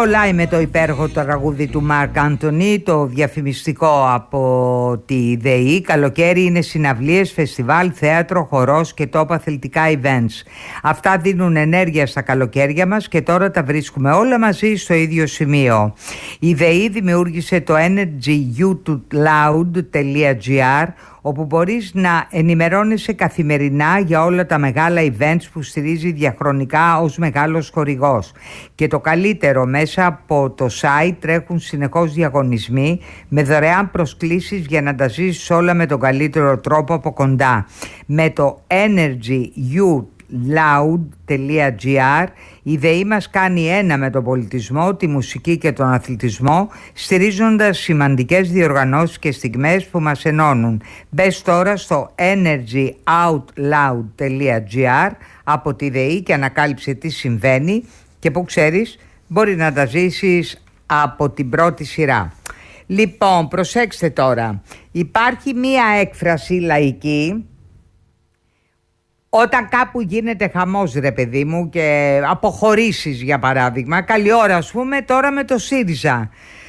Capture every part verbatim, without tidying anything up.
κολλάει με το υπέροχο τραγούδι του Μαρκ Άντονι, το διαφημιστικό από τη ΔΕΗ. Καλοκαίρι είναι συναυλίες, φεστιβάλ, θέατρο, χορός και τόπα αθλητικά events. Αυτά δίνουν ενέργεια στα καλοκαίρια μας και τώρα τα βρίσκουμε όλα μαζί στο ίδιο σημείο. Η ΔΕΗ δημιούργησε το energy youth loud τελεία gr, όπου μπορείς να ενημερώνεσαι καθημερινά για όλα τα μεγάλα events που στηρίζει διαχρονικά ως μεγάλος χορηγός. Και το καλύτερο, μέσα από το site τρέχουν συνεχώς διαγωνισμοί με δωρεάν προσκλήσεις για να τα ζήσεις όλα με τον καλύτερο τρόπο από κοντά. Με το energy youth loud τελεία gr η ΔΕΗ μας κάνει ένα με τον πολιτισμό, τη μουσική και τον αθλητισμό, στηρίζοντας σημαντικές διοργανώσεις και στιγμές που μας ενώνουν. Μπες τώρα στο energy out loud τελεία gr από τη ΔΕΗ και ανακάλυψε τι συμβαίνει και που ξέρεις μπορεί να τα ζήσεις από την πρώτη σειρά. Λοιπόν, προσέξτε τώρα, υπάρχει μία έκφραση λαϊκή. Όταν κάπου γίνεται χαμός, ρε παιδί μου, και αποχωρήσεις, για παράδειγμα, καλή ώρα ας πούμε τώρα με το ΣΥΡΙΖΑ,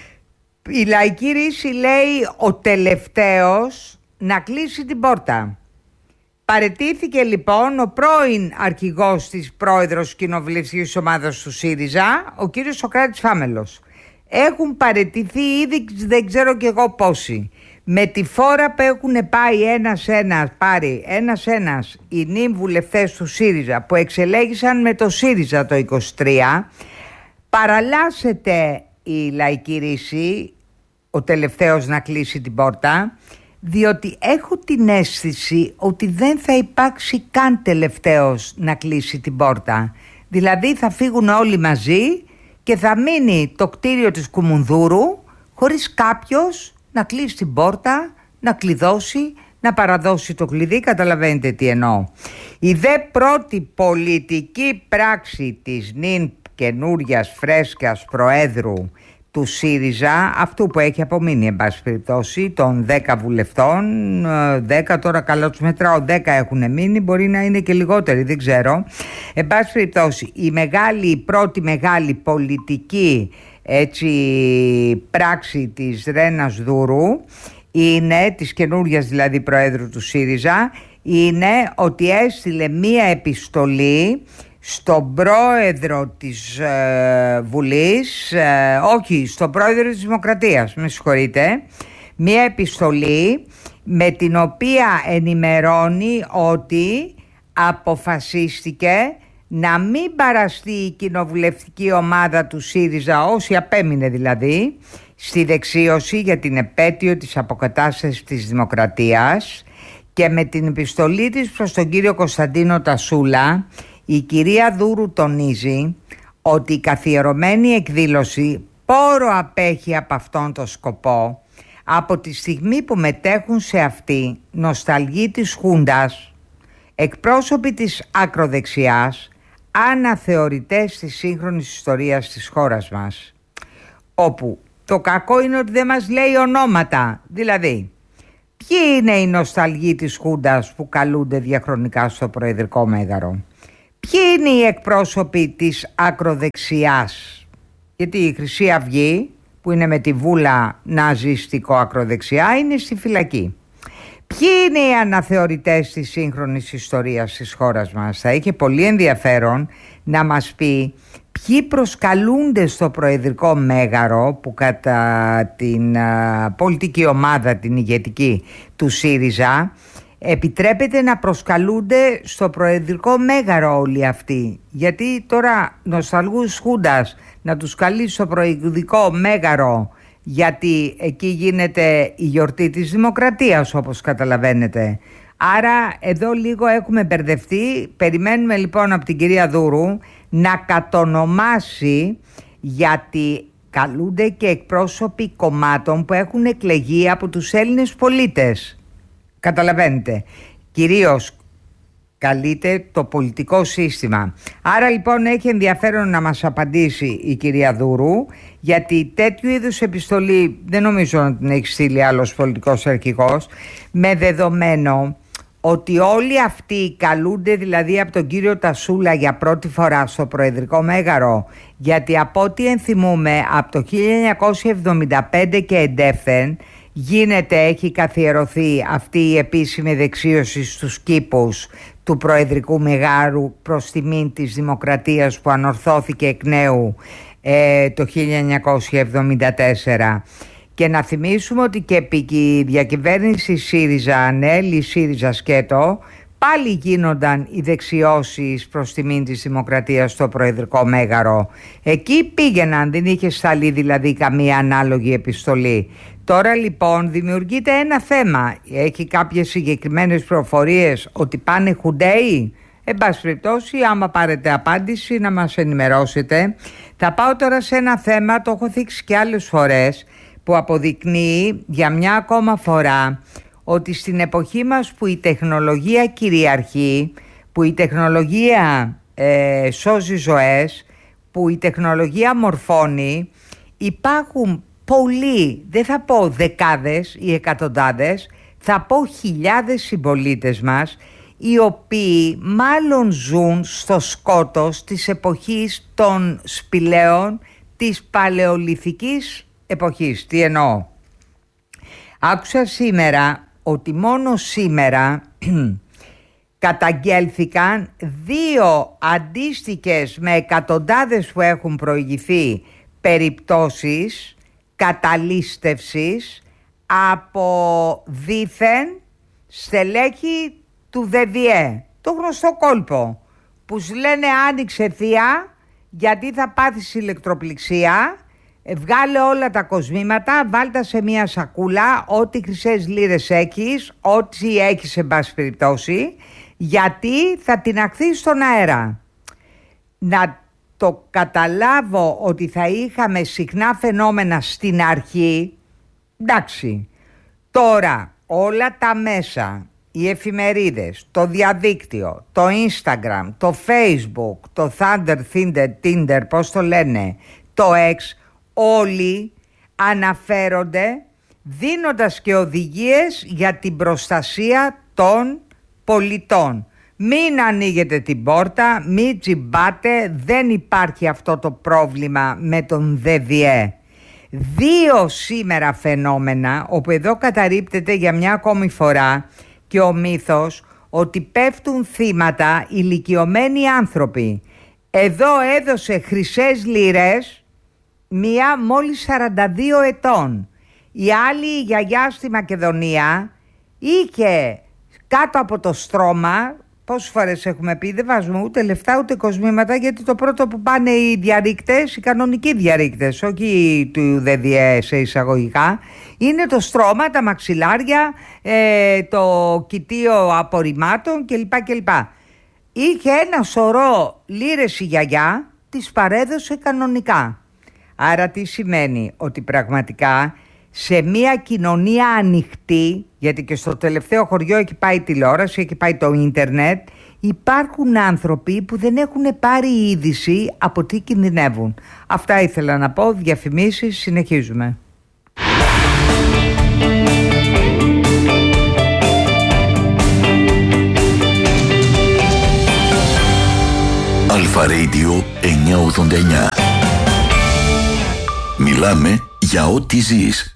η λαϊκή ρίση λέει ο τελευταίος να κλείσει την πόρτα. Παραιτήθηκε λοιπόν ο πρώην αρχηγός της πρόεδρος κοινοβουλευτικής ομάδας του ΣΥΡΙΖΑ, ο κύριος Σωκράτης Φάμελος. Έχουν παραιτηθεί ήδη δεν ξέρω κι εγώ πόσοι. Με τη φόρα που έχουν πάει ένας ένας, πάρει ένας ένας οι νυν βουλευτές του ΣΥΡΙΖΑ που εξελέγησαν με το ΣΥΡΙΖΑ το είκοσι τρία, παραλλάσσεται η λαϊκή ρίση, ο τελευταίος να κλείσει την πόρτα, διότι έχω την αίσθηση ότι δεν θα υπάρξει καν τελευταίος να κλείσει την πόρτα. Δηλαδή θα φύγουν όλοι μαζί και θα μείνει το κτίριο της Κουμουνδούρου χωρίς κάποιος να κλείσει την πόρτα, να κλειδώσει, να παραδώσει το κλειδί. Καταλαβαίνετε τι εννοώ. Η δε πρώτη πολιτική πράξη της νυν καινούριας φρέσκας προέδρου του ΣΥΡΙΖΑ, αυτού που έχει απομείνει εν πάση περιπτώσει, των δέκα βουλευτών, δέκα τώρα καλά τους μετράω, δέκα έχουν μείνει, μπορεί να είναι και λιγότεροι, δεν ξέρω. Εν πάση περιπτώσει, η μεγάλη, η πρώτη μεγάλη πολιτική έτσι πράξη της Ρένας Δούρου είναι, της καινούριας δηλαδή προέδρου του ΣΥΡΙΖΑ, είναι ότι έστειλε μία επιστολή στον πρόεδρο της ε, Βουλής, ε, όχι, στον πρόεδρο της Δημοκρατίας, με συγχωρείτε, μία επιστολή με την οποία ενημερώνει ότι αποφασίστηκε να μην παραστεί η κοινοβουλευτική ομάδα του ΣΥΡΙΖΑ, όσοι απέμεινε δηλαδή, στη δεξίωση για την επέτειο της αποκατάστασης της Δημοκρατίας, και με την επιστολή της προς τον κύριο Κωνσταντίνο Τασούλα η κυρία Δούρου τονίζει ότι η καθιερωμένη εκδήλωση πόρο απέχει από αυτόν τον σκοπό, από τη στιγμή που μετέχουν σε αυτή νοσταλγοί της Χούντας, εκπρόσωποι της ακροδεξιάς, αναθεωρητές της σύγχρονης ιστορίας της χώρας μας, όπου το κακό είναι ότι δεν μας λέει ονόματα. Δηλαδή, ποιοι είναι οι νοσταλγοί της Χούντας που καλούνται διαχρονικά στο Προεδρικό Μέγαρο? Ποιοι είναι οι εκπρόσωποι της ακροδεξιάς? Γιατί η Χρυσή Αυγή, που είναι με τη βούλα ναζιστικό ακροδεξιά, είναι στη φυλακή. Ποιοι είναι οι αναθεωρητές της σύγχρονης ιστορίας της χώρας μας? Θα είχε πολύ ενδιαφέρον να μας πει ποιοι προσκαλούνται στο Προεδρικό Μέγαρο, που κατά την α, πολιτική ομάδα, την ηγετική του ΣΥΡΙΖΑ, επιτρέπεται να προσκαλούνται στο Προεδρικό Μέγαρο όλοι αυτοί. Γιατί τώρα νοσταλγούς Χούντας να τους καλεί στο Προεδρικό Μέγαρο, γιατί εκεί γίνεται η γιορτή της Δημοκρατίας, όπως καταλαβαίνετε. Άρα εδώ λίγο έχουμε μπερδευτεί. Περιμένουμε λοιπόν από την κυρία Δούρου να κατονομάσει, γιατί καλούνται και εκπρόσωποι κομμάτων που έχουν εκλεγεί από τους Έλληνες πολίτες. Καταλαβαίνετε, κυρίως καλείται το πολιτικό σύστημα. Άρα λοιπόν έχει ενδιαφέρον να μας απαντήσει η κυρία Δούρου, γιατί τέτοιου είδους επιστολή δεν νομίζω να την έχει στείλει άλλος πολιτικός αρχηγός, με δεδομένο ότι όλοι αυτοί καλούνται δηλαδή από τον κύριο Τασούλα για πρώτη φορά στο Προεδρικό Μέγαρο, γιατί από ό,τι ενθυμούμε από το χίλια εννιακόσια εβδομήντα πέντε και εντεύθεν γίνεται, έχει καθιερωθεί αυτή η επίσημη δεξίωση στους κήπους του Προεδρικού Μεγάρου προς τιμήν της Δημοκρατίας που ανορθώθηκε εκ νέου ε, το χίλια εννιακόσια εβδομήντα τέσσερα. Και να θυμίσουμε ότι και επί η διακυβέρνηση ΣΥΡΙΖΑ, ΑΝΕΛ ή ΣΥΡΙΖΑ σκέτο, πάλι γίνονταν οι δεξιώσεις προς τιμήν της Δημοκρατίας στο Προεδρικό Μέγαρο. Εκεί πήγαιναν, δεν είχε σταλεί δηλαδή καμία ανάλογη επιστολή. Τώρα λοιπόν δημιουργείται ένα θέμα. Έχει κάποιες συγκεκριμένες πληροφορίες ότι πάνε χουντέοι? Εν πάση περιπτώσει, άμα πάρετε απάντηση να μας ενημερώσετε. Θα πάω τώρα σε ένα θέμα, το έχω θίξει και άλλες φορές, που αποδεικνύει για μια ακόμα φορά ότι στην εποχή μας που η τεχνολογία κυριαρχεί, που η τεχνολογία ε, σώζει ζωές, που η τεχνολογία μορφώνει, υπάρχουν πολλοί, δεν θα πω δεκάδες ή εκατοντάδες, θα πω χιλιάδες συμπολίτες μας, οι οποίοι μάλλον ζουν στο σκότος της εποχής των σπηλαίων της παλαιολιθικής εποχής. Τι εννοώ? Άκουσα σήμερα ότι μόνο σήμερα καταγγέλθηκαν δύο αντίστοιχες με εκατοντάδες που έχουν προηγηθεί περιπτώσεις καταλήστευσης από δήθεν στελέχη του ΔΔΕ, το γνωστό κόλπο που σου λένε άνοιξε θεία γιατί θα πάθεις ηλεκτροπληξία, βγάλε όλα τα κοσμήματα, βάλτα σε μια σακούλα ό,τι χρυσές λίρες έχεις, ό,τι έχεις σε πάση περιπτώσει, γιατί θα τιναχθείς στον αέρα. Να το καταλάβω ότι θα είχαμε συχνά φαινόμενα στην αρχή, εντάξει. Τώρα όλα τα μέσα, οι εφημερίδες, το διαδίκτυο, το Instagram, το Facebook, το Thunder, Tinder, Tinder, πώς το λένε, το X, όλοι αναφέρονται δίνοντας και οδηγίες για την προστασία των πολιτών. Μην ανοίγετε την πόρτα, μην τσιμπάτε, δεν υπάρχει αυτό το πρόβλημα με τον ΔΔΕ. Δύο σήμερα φαινόμενα, όπου εδώ καταρρίπτεται για μια ακόμη φορά και ο μύθος ότι πέφτουν θύματα ηλικιωμένοι άνθρωποι. Εδώ έδωσε χρυσές λίρες μία μόλις σαράντα δύο ετών. Η άλλη, η γιαγιά στη Μακεδονία, είχε κάτω από το στρώμα, πόσες φορές έχουμε πει, δεν βάζουμε ούτε λεφτά ούτε κοσμήματα, γιατί το πρώτο που πάνε οι διαρρήκτες, οι κανονικοί διαρρήκτες, όχι του ΔΔΕ σε εισαγωγικά, είναι το στρώμα, τα μαξιλάρια, ε, το κοιτίο απορριμμάτων κλπ. κλπ. Είχε ένα σωρό λίρες η γιαγιά, τις παρέδωσε κανονικά. Άρα τι σημαίνει? Ότι πραγματικά σε μια κοινωνία ανοιχτή, γιατί και στο τελευταίο χωριό έχει πάει η τηλεόραση, έχει πάει το ίντερνετ, υπάρχουν άνθρωποι που δεν έχουν πάρει είδηση από τι κινδυνεύουν. Αυτά ήθελα να πω, διαφημίσεις, συνεχίζουμε. Αλφα Radio εννιακόσια ογδόντα εννιά. Μιλάμε για ό,τι ζεις.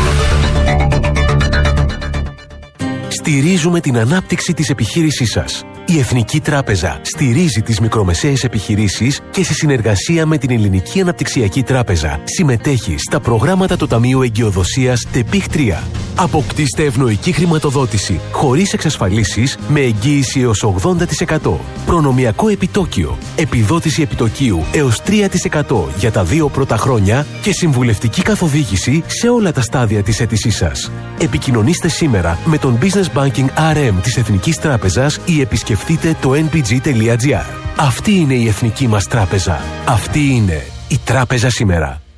Στηρίζουμε την ανάπτυξη της επιχείρησής σας. Η Εθνική Τράπεζα στηρίζει τις μικρομεσαίες επιχειρήσεις και σε συνεργασία με την Ελληνική Αναπτυξιακή Τράπεζα συμμετέχει στα προγράμματα του Ταμείου Εγκυοδοσίας ΤΕΠΙΧ τρία. Αποκτήστε ευνοϊκή χρηματοδότηση χωρίς εξασφαλίσεις με εγγύηση έως ογδόντα τοις εκατό. Προνομιακό επιτόκιο, επιδότηση επιτοκίου έως τρία τοις εκατό για τα δύο πρώτα χρόνια και συμβουλευτική καθοδήγηση σε όλα τα στάδια της αίτησής σας. Επικοινωνήστε σήμερα με τον Business Banking αρ εμ της Εθνικής Τράπεζας ή επισκεφτείτε το εν πι τζι τελεία τζι άρ. Αυτή είναι η Εθνική μας Τράπεζα. Αυτή είναι η Τράπεζα σήμερα.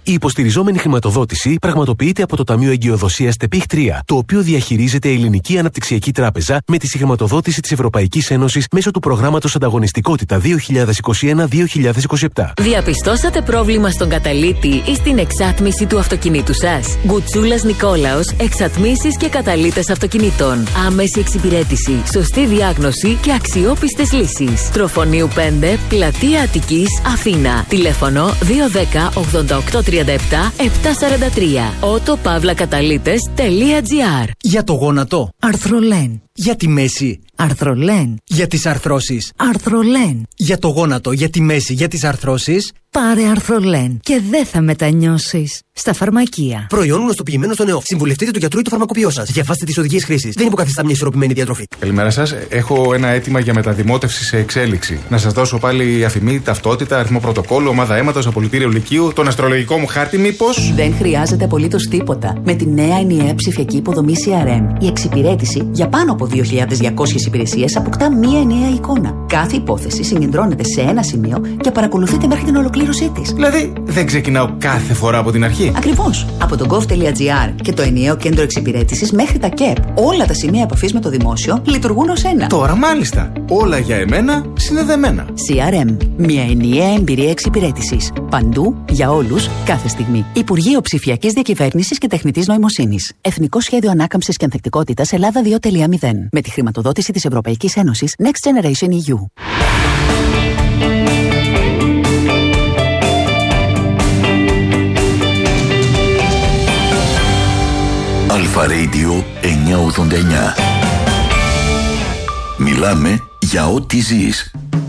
Η υποστηριζόμενη χρηματοδότηση πραγματοποιείται από το Ταμείο Εγκυοδοσίας ΤΕΠΙΧ τρία, το οποίο διαχειρίζεται η Ελληνική Αναπτυξιακή Τράπεζα με τη συγχρηματοδότηση της Ευρωπαϊκής Ένωσης μέσω του προγράμματος Ανταγωνιστικότητα δύο χιλιάδες είκοσι ένα δύο χιλιάδες είκοσι επτά. Διαπιστώσατε πρόβλημα στον καταλήτη ή στην εξάτμιση του αυτοκινήτου σας? Γκουτσούλας Νικόλαος, εξατμίσεις και καταλύτες αυτοκινήτων. Άμεση εξυπηρέτηση, σωστή διάγνωση και αξιόπιστες λύσεις. Τροφονίου πέντε, Πλατεία Αττικής, Αθήνα. Τηλέφωνο δύο ένα μηδέν ογδόντα οκτώ τριάντα επτά επτακόσια σαράντα τρία. ότο παύλα καταλύτες τελεία τζι άρ. Για το γόνατο, Αρθρολέν. για τη μέση, Αρθρολέν. για τις αρθρώσεις, Αρθρολέν. για το γόνατο, για τη μέση, για τις αρθρώσεις. Πάρε Αρθρολέν και δεν θα μετανιώσεις. Στα φαρμακεία. Προϊόν γνωστοποιημένο στον ΕΟΦ. Συμβουλευτείτε του γιατρού ή του φαρμακοποιό σας. Διαβάστε τις οδηγίες χρήσης. Δεν υποκαθιστά μια ισορροπημένη διατροφή. Καλημέρα σας. Έχω ένα αίτημα για μεταδημότευση σε εξέλιξη. Να σας δώσω πάλι αφημί, ταυτότητα, αριθμό πρωτοκόλλου, ομάδα αίματος, απολυτήριο λυκείου, τον αστρολογικό μου χάρτη, μήπως? Δεν χρειάζεται απολύτως τίποτα. Με τη νέα ενιαία ψηφιακή υποδομή σι αρ εμ, η εξυπηρέτηση για πάνω από δύο χιλιάδες διακόσιες υπηρεσίες αποκτά μία ενιαία εικόνα. Κάθε υπόθεση συγκεντρώνεται σε ένα σημείο και παρακολουθείται μέχρι την ολοκλήρωσή της. Δηλαδή, δεν ξεκινάω κάθε φορά από την αρχή. Ακριβώς. Από το gov τελεία τζι άρ και το ενιαίο κέντρο εξυπηρέτησης μέχρι τα ΚΕΠ, όλα τα σημεία επαφής με το δημόσιο λειτουργούν ως ένα. Τώρα μάλιστα. Όλα για εμένα συνδεδεμένα. σι αρ εμ. Μια ενιαία εμπειρία εξυπηρέτησης. Παντού, για όλους, κάθε στιγμή. Υπουργείο Ψηφιακής Διακυβέρνησης και Τεχνητής Νοημοσύνης. Εθνικό Σχέδιο Ανάκαμψης και Ανθεκτικότητας Ελλάδα δύο τελεία μηδέν. Με τη χρηματοδότηση της Ευρωπαϊκής Ένωσης Next Generation ι γιου. Αλφα Radio εννιακόσια ογδόντα εννιά. Μιλάμε για ό,τι ζεις.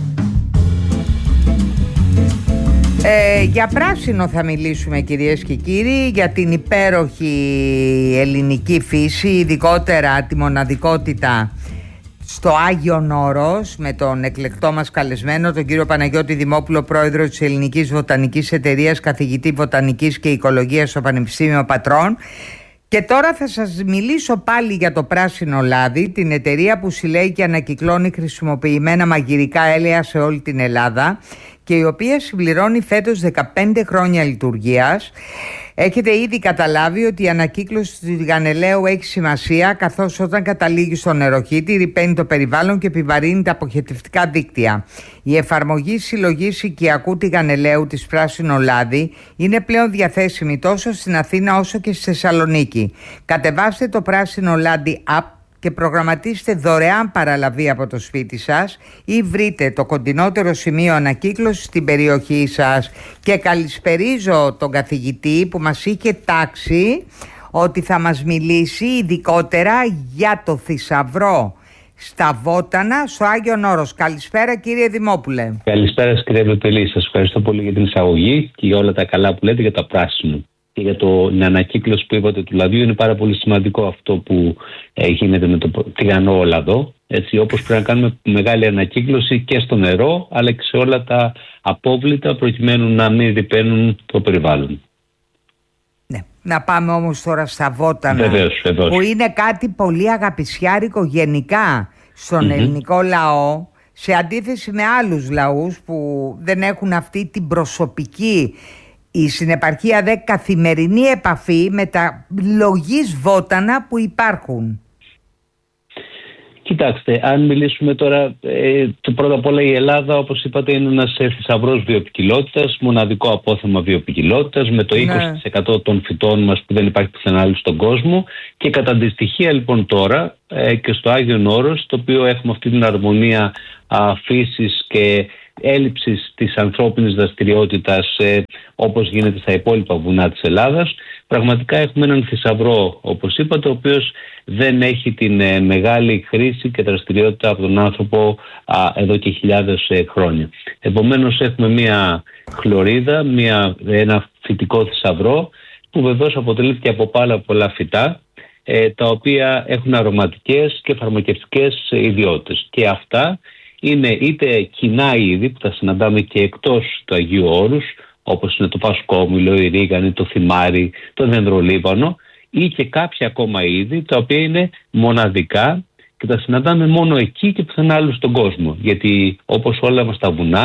Ε, για πράσινο θα μιλήσουμε, κυρίες και κύριοι, για την υπέροχη ελληνική φύση, ειδικότερα τη μοναδικότητα στο Άγιον Όρος, με τον εκλεκτό μας καλεσμένο, τον κύριο Παναγιώτη Δημόπουλο, πρόεδρο της Ελληνικής Βοτανικής Εταιρείας, καθηγητή Βοτανικής και Οικολογίας στο Πανεπιστήμιο Πατρών. Και τώρα θα σας μιλήσω πάλι για το Πράσινο Λάδι, την εταιρεία που συλλέγει και ανακυκλώνει χρησιμοποιημένα μαγειρικά έλαια σε όλη την Ελλάδα και η οποία συμπληρώνει φέτος δεκαπέντε χρόνια λειτουργίας. Έχετε ήδη καταλάβει ότι η ανακύκλωση του τηγανελαίου έχει σημασία, καθώς όταν καταλήγει στο νεροχύτη ρυπαίνει το περιβάλλον και επιβαρύνει τα αποχετευτικά δίκτυα. Η εφαρμογή συλλογής οικιακού τηγανελαίου της Πράσινο Λάδι είναι πλέον διαθέσιμη τόσο στην Αθήνα όσο και στη Θεσσαλονίκη. Κατεβάστε το Πράσινο Λάδι app και προγραμματίστε δωρεάν παραλαβή από το σπίτι σας ή βρείτε το κοντινότερο σημείο ανακύκλωσης στην περιοχή σας. Και καλησπερίζω τον καθηγητή που μας είχε τάξει ότι θα μας μιλήσει ειδικότερα για το θησαυρό στα Βότανα, στο Άγιον Όρος. Καλησπέρα, κύριε Δημόπουλε. Καλησπέρα σας, κύριε Βλεπελή. Σας ευχαριστώ πολύ για την εισαγωγή και για όλα τα καλά που λέτε για το πράσινο. Και για το, την ανακύκλωση που είπατε του λαδιού, είναι πάρα πολύ σημαντικό αυτό που ε, γίνεται με το τηγανό λαδό. Έτσι, όπως πρέπει να κάνουμε μεγάλη ανακύκλωση και στο νερό, αλλά και σε όλα τα απόβλητα, προκειμένου να μην ρυπαίνουν το περιβάλλον. Ναι. Να πάμε όμως τώρα στα Βότανα, βεβαίως, βεβαίως. που είναι κάτι πολύ αγαπησιάρικο γενικά στον mm-hmm. ελληνικό λαό, σε αντίθεση με άλλους λαούς που δεν έχουν αυτή την προσωπική, η συνεπαρχία δε καθημερινή επαφή με τα λογής βότανα που υπάρχουν. Κοιτάξτε, αν μιλήσουμε τώρα, ε, το πρώτα απ' όλα η Ελλάδα, όπως είπατε, είναι ένας θησαυρός βιοποικιλότητας, μοναδικό απόθεμα βιοποικιλότητας, με το είκοσι τοις εκατό των φυτών μας που δεν υπάρχει πουθενά άλλο στον κόσμο, και κατά αντιστοιχεία λοιπόν τώρα ε, και στο Άγιον Όρος, το οποίο έχουμε αυτή την αρμονία α, φύσης και έλλειψης της ανθρώπινης δραστηριότητας ε, όπως γίνεται στα υπόλοιπα βουνά της Ελλάδας, πραγματικά έχουμε έναν θησαυρό, όπως είπατε, ο οποίος δεν έχει την ε, μεγάλη χρήση και δραστηριότητα από τον άνθρωπο α, εδώ και χιλιάδες ε, χρόνια. Επομένως έχουμε μια χλωρίδα, μια, ένα φυτικό θησαυρό που βεβαίως αποτελείται από πάρα πολλά φυτά, ε, τα οποία έχουν αρωματικές και φαρμακευτικές ιδιότητες, και αυτά είναι είτε κοινά είδη που τα συναντάμε και εκτός του Αγίου Όρους, όπως είναι το φασκόμηλο, η ρίγανη, το θυμάρι, το δενδρολίβανο, ή και κάποια ακόμα είδη τα οποία είναι μοναδικά και τα συναντάμε μόνο εκεί και πουθενά άλλου στον κόσμο. Γιατί όπως όλα μας τα βουνά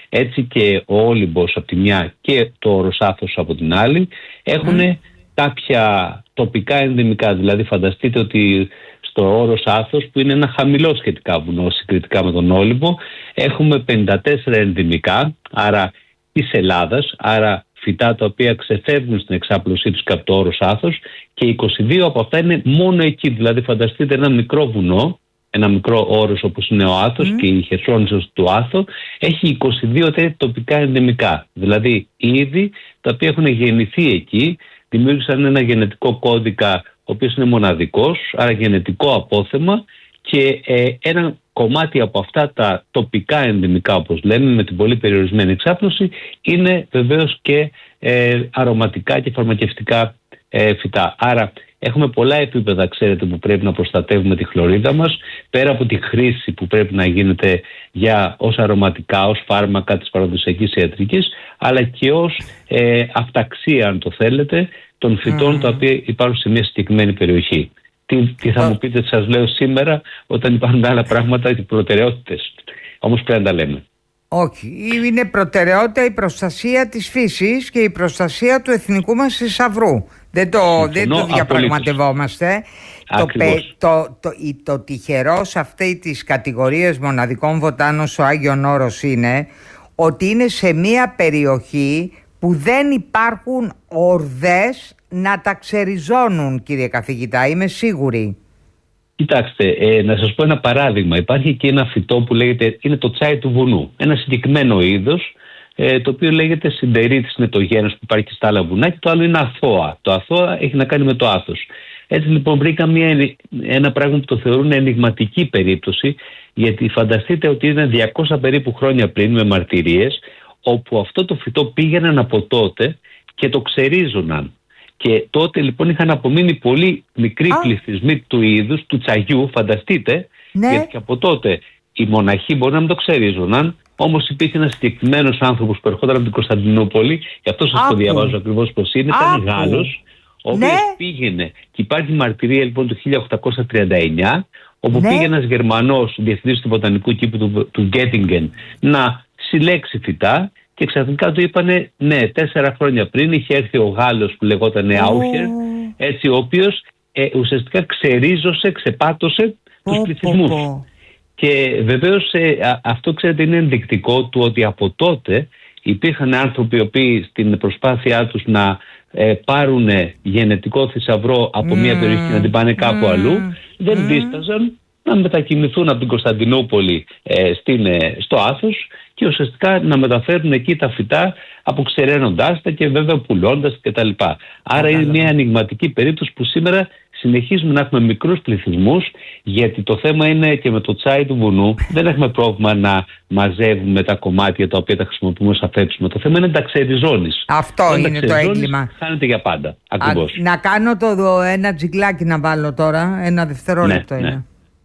Έτσι και ο Όλυμπος από τη μια και το Όρος Άθος από την άλλη έχουν mm. κάποια τοπικά ενδυμικά. Δηλαδή φανταστείτε ότι στο Όρος Άθος, που είναι ένα χαμηλό σχετικά βουνό συγκριτικά με τον Όλυμπο, έχουμε πενήντα τέσσερα ενδυμικά, άρα της Ελλάδας, άρα φυτά τα οποία ξεφεύγουν στην εξάπλωσή τους και από το Όρος Άθος, και είκοσι δύο από αυτά είναι μόνο εκεί. Δηλαδή φανταστείτε ένα μικρό βουνό, ένα μικρό όρος όπως είναι ο Άθος mm. και η Χερσόνησος του Άθο, έχει είκοσι δύο τέτοια τοπικά ενδυμικά. Δηλαδή είδη τα οποία έχουν γεννηθεί εκεί, δημιούργησαν ένα γενετικό κώδικα ο οποίος είναι μοναδικός, άρα γενετικό απόθεμα, και ε, ένα κομμάτι από αυτά τα τοπικά ενδυμικά, όπως λέμε, με την πολύ περιορισμένη εξάπλωση, είναι βεβαίως και ε, αρωματικά και φαρμακευτικά ε, φυτά. Άρα έχουμε πολλά επίπεδα, ξέρετε, που πρέπει να προστατεύουμε τη χλωρίδα μας, πέρα από τη χρήση που πρέπει να γίνεται για ως αρωματικά, ως φάρμακα της παραδοσιακής ιατρικής, αλλά και ως ε, αυταξία, αν το θέλετε, των φυτών mm. τα οποία υπάρχουν σε μια συγκεκριμένη περιοχή. Τι, τι θα μου πείτε, σας λέω σήμερα, όταν υπάρχουν άλλα πράγματα και προτεραιότητες. Όμως πρέπει να τα λέμε. Όχι, είναι προτεραιότητα η προστασία της φύσης και η προστασία του εθνικού μας θησαυρού. Δεν το, δεν το διαπραγματευόμαστε. Το, το, το, το τυχερό σε αυτή τις κατηγορίες μοναδικών βοτάνων στο Άγιον Όρος είναι ότι είναι σε μια περιοχή που δεν υπάρχουν ορδές να τα ξεριζώνουν, κύριε καθηγητά, είμαι σίγουρη. Κοιτάξτε, ε, να σας πω ένα παράδειγμα. Υπάρχει και ένα φυτό που λέγεται, είναι το τσάι του βουνού. Ένα συγκεκριμένο είδος, ε, το οποίο λέγεται συντερίτης, είναι το γένος που υπάρχει στα άλλα βουνά, και το άλλο είναι αθώα. Το αθώα έχει να κάνει με το άθος. Έτσι λοιπόν βρήκα μια, ένα πράγμα που το θεωρούν ενιγματική περίπτωση, γιατί φανταστείτε ότι είναι διακόσια περίπου χρόνια πριν, με μαρτυρίες, όπου αυτό το φυτό πήγαιναν από τότε και το ξερίζωναν. Και τότε λοιπόν είχαν απομείνει πολύ μικροί ah. πληθυσμοί του είδους, του τσαγιού, φανταστείτε, ναι. γιατί και από τότε οι μοναχοί μπορεί να μην το ξερίζωναν, όμως υπήρχε ένας συγκεκριμένος άνθρωπος που ερχόταν από την Κωνσταντινούπολη, και αυτό σας ah. το διαβάζω ακριβώς πως είναι, ah. ήταν Γάλλος, ο οποίος ναι. πήγαινε, και υπάρχει μαρτυρία λοιπόν το χίλια οκτακόσια τριάντα εννιά, όπου ναι. πήγε ένας Γερμανός διευθυντής του βοτανικού κήπου του, του Γκέτιγκεν να συλλέξει φυτά, και ξαφνικά του είπανε, ναι, τέσσερα χρόνια πριν είχε έρθει ο Γάλλος που λεγόταν Άουχερ, έτσι, ο οποίος ε, ουσιαστικά ξερίζωσε, ξεπάτωσε τους πληθυσμούς. Και βεβαίως ε, αυτό, ξέρετε, είναι ενδεικτικό του ότι από τότε υπήρχαν άνθρωποι οι οποίοι στην προσπάθειά τους να ε, πάρουν γενετικό θησαυρό από mm. μια περιοχή και να την πάνε κάπου mm. αλλού, δεν mm. δίσταζαν να μετακινηθούν από την Κωνσταντινούπολη ε, στην, ε, στο Άθος, και ουσιαστικά να μεταφέρουν εκεί τα φυτά, αποξεραίνοντάς τα και βέβαια πουλώντας κτλ. Άρα είναι μια ανοιγματική περίπτωση που σήμερα συνεχίζουμε να έχουμε μικρούς πληθυσμούς, γιατί το θέμα είναι, και με το τσάι του βουνού δεν έχουμε πρόβλημα να μαζεύουμε τα κομμάτια τα οποία τα χρησιμοποιούμε ως αφέψιμο. Το θέμα είναι να τα ξεριζώνεις. Αυτό Όταν είναι το έγκλημα. Χάνεται για πάντα. Ακριβώς. Α, να κάνω το, ένα τζιγκλάκι να βάλω τώρα, ένα δευτερόλεπτο ναι, είναι. Ναι.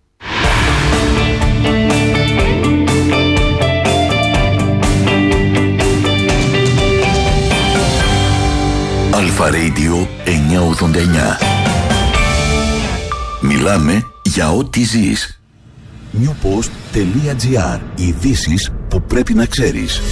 Αλφα Radio εννιακόσια ογδόντα εννιά. Μιλάμε για ό,τι ζεις. newpost.gr. Ειδήσεις που πρέπει να ξέρεις.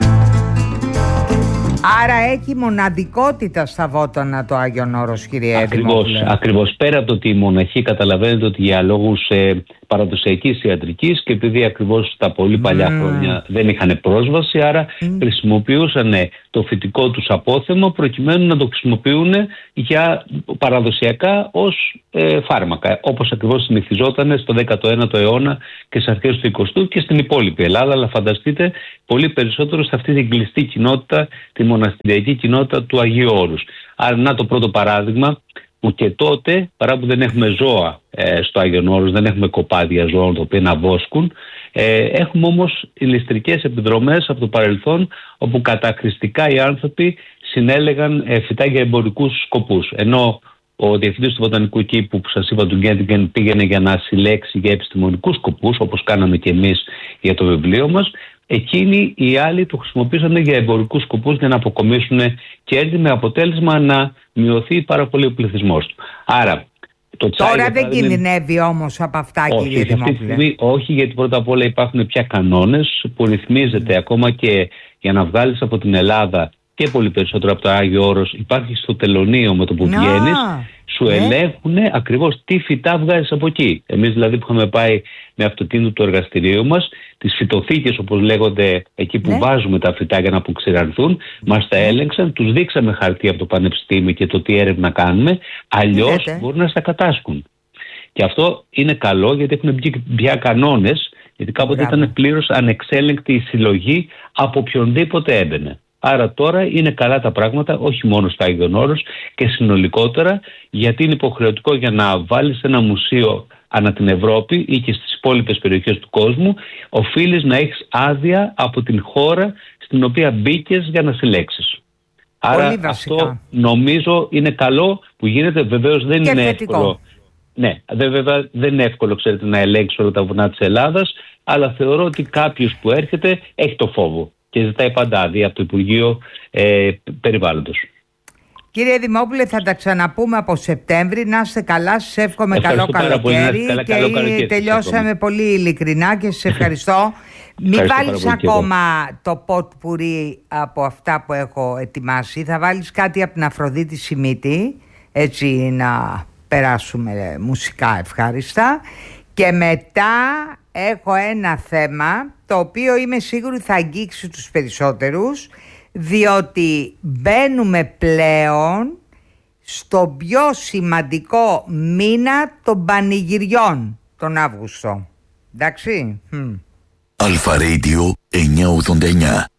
Άρα έχει μοναδικότητα στα βότανα το Άγιον Όρος, κύριε Ακριβώς, ακριβώς. Πέρα από το ότι οι μοναχοί, καταλαβαίνετε ότι για λόγους ε, παραδοσιακής ιατρικής, και επειδή ακριβώς τα πολύ παλιά mm. χρόνια δεν είχαν πρόσβαση, άρα mm. χρησιμοποιούσαν το φυτικό τους απόθεμα προκειμένου να το χρησιμοποιούν για παραδοσιακά ως ε, φάρμακα, όπως ακριβώς συνηθιζόταν στο δέκατο ένατο αιώνα και στις αρχές του εικοστού και στην υπόλοιπη Ελλάδα, αλλά φανταστείτε πολύ περισσότερο σε αυτή την κλειστή κοινότητα, τη μοναστηριακή κοινότητα του Αγίου Όρους. Άρα να το πρώτο παράδειγμα, που και τότε, παρά που δεν έχουμε ζώα ε, στο Άγιον Όρος, δεν έχουμε κοπάδια ζώων τα οποία να βόσκουν, ε, έχουμε όμως ηλιστρικές επιδρομές από το παρελθόν, όπου κατακριστικά οι άνθρωποι συνέλεγαν ε, φυτά για εμπορικούς σκοπούς. Ενώ ο διευθυντής του βοτανικού κήπου που σας είπα, του Γκέντιγκεν, πήγαινε για να συλλέξει για επιστημονικούς σκοπούς, όπως κάναμε και εμείς για το βιβλίο μας, εκείνοι οι άλλοι το χρησιμοποίησαν για εμπορικούς σκοπούς, για να αποκομίσουν κέρδη, με αποτέλεσμα να μειωθεί πάρα πολύ ο πληθυσμός του. Άρα, Το τσάι, Τώρα δεν παράδειγμα, κινδυνεύει όμως από αυτά, όχι, κύριε Δημόπουλε. Όχι, γιατί πρώτα απ' όλα υπάρχουν πια κανόνες που ρυθμίζεται mm. ακόμα και για να βγάλεις από την Ελλάδα και πολύ περισσότερο από το Άγιο Όρος. Υπάρχει στο τελωνείο με το που βγαίνεις, σου ναι. ελέγχουν ακριβώς τι φυτά βγάζεις από εκεί. Εμείς δηλαδή που είχαμε πάει με αυτοκίνητο του εργαστηρίου μας, τις φυτοθήκες όπως λέγονται εκεί που ναι. βάζουμε τα φυτά για να αποξηρανθούν, μας τα έλεγξαν, τους δείξαμε χαρτί από το πανεπιστήμιο και το τι έρευνα κάνουμε, αλλιώς ναι. μπορούν να στα κατάσκουν. Και αυτό είναι καλό γιατί έχουν πια κανόνες, γιατί κάποτε Μπράβο. ήταν πλήρως ανεξέλεγκτη η συλλογή από οποιονδήποτε έμπαινε. Άρα τώρα είναι καλά τα πράγματα, όχι μόνο στο Άγιον Όρος και συνολικότερα, γιατί είναι υποχρεωτικό για να βάλεις ένα μουσείο ανά την Ευρώπη ή και στις υπόλοιπες περιοχές του κόσμου, οφείλεις να έχεις άδεια από την χώρα στην οποία μπήκες για να συλλέξεις. Άρα αυτό νομίζω είναι καλό που γίνεται, βεβαίως δεν και είναι θετικό. εύκολο. Ναι, βέβαια δεν είναι εύκολο, ξέρετε, να ελέγξει όλα τα βουνά της Ελλάδας, αλλά θεωρώ ότι κάποιος που έρχεται έχει το φόβο και ζητάει πάντα άδεια από το Υπουργείο ε, Περιβάλλοντος. Κύριε Δημόπουλε, θα τα ξαναπούμε από Σεπτέμβρη. Να είστε καλά, σας εύχομαι καλό καλοκαίρι. Καλά, και καλό καλοκαίρι, τελειώσαμε πολύ ειλικρινά και σας ευχαριστώ. Μην βάλεις ακόμα το ποτ πουρί από αυτά που έχω ετοιμάσει. Θα βάλεις κάτι από την Αφροδίτη Σιμίτη, έτσι να περάσουμε μουσικά ευχάριστα. Και μετά έχω ένα θέμα το οποίο είμαι σίγουρη θα αγγίξει τους περισσότερους, διότι μπαίνουμε πλέον στο πιο σημαντικό μήνα των πανηγυριών τον Αύγουστο. Εντάξει. Αλφα Radio εννιακόσια ογδόντα εννιά.